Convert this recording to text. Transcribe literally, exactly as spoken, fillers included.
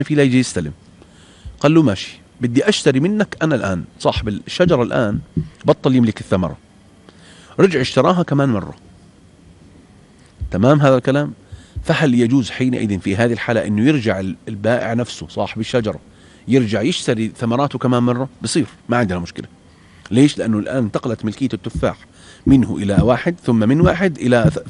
في لا يجي يستلم. قال له ماشي، بدي أشتري منك أنا الآن. صاحب الشجرة الآن بطل يملك الثمرة، رجع اشتراها كمان مرة. تمام هذا الكلام؟ فهل يجوز حينئذ في هذه الحالة أنه يرجع البائع نفسه صاحب الشجرة يرجع يشتري ثمراته كمان مرة؟ بصير، ما عندنا مشكلة. ليش؟ لأنه الآن انتقلت ملكية التفاح منه إلى واحد، ثم من واحد إلى